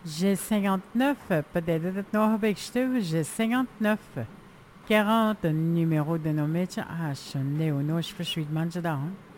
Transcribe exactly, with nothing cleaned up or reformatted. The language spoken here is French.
J'ai cinquante-neuf, peut-être noch bechtel, j'ai cinquante-neuf. quarante numéro de nommé H. Léono, je suis de Manjada.